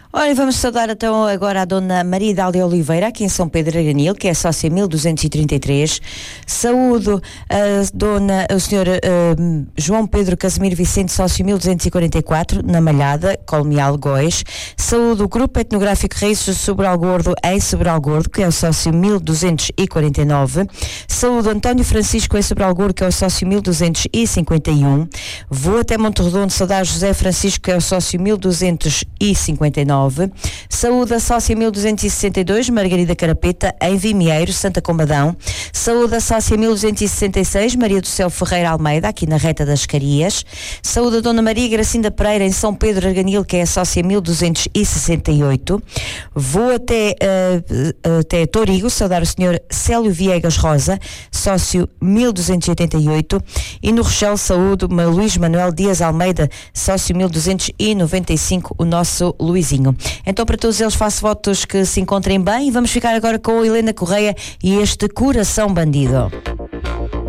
Olha, vamos saudar então agora a Dona Maria Dália Oliveira, aqui em São Pedro Arganil, que é sócia 1233. Saúdo o Sr. João Pedro Casimiro Vicente, sócio 1244, na Malhada, Colmeal, Góis. Saúdo o Grupo Etnográfico Raízes do Sobral Gordo, em Sobral Gordo, que é o sócio 1249. Saúdo António Francisco, em Sobral Gordo, que é o sócio 1251. Vou até Monte Redondo saudar José Francisco, que é o sócio 1259. Saúde a sócia 1262, Margarida Carapeta, em Vimieiro, Santa Combadão. Saúde a sócia 1266, Maria do Céu Ferreira Almeida, aqui na Reta das Carias. Saúde a Dona Maria Gracinda Pereira, em São Pedro Arganil, que é a sócia 1268. Vou até Torigo saudar o Sr. Célio Viegas Rosa, sócio 1288. E no Rochel saúde Luís Manuel Dias Almeida, sócio 1295, o nosso Luizinho. Então, para todos eles faço votos que se encontrem bem e vamos ficar agora com a Helena Correia e este Coração Bandido.